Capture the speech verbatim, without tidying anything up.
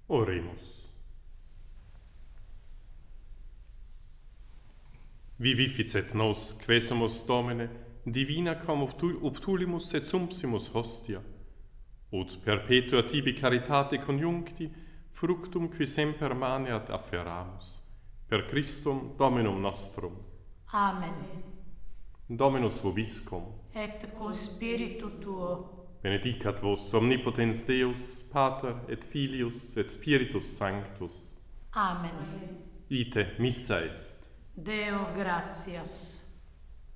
Oremus. Vivificet nos, quesumus Domine, divina cum obtulimus et sumpsimus hostia, ut perpetua tibi caritate conjuncti, fructum qui semper maneat afferamus, per Christum Dominum nostrum. Amen. Dominus vobiscum. Et cum spiritu tuo. Benedicat vos omnipotens Deus, Pater et Filius et Spiritus Sanctus. Amen. Ite missa est. Deo gratias.